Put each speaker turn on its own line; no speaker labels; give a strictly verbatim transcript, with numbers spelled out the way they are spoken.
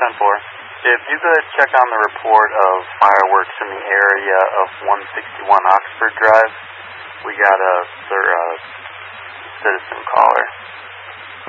ten four. If you could check on the report of fireworks in the area of one sixty-one Oxford Drive, we got a, sir, a citizen caller.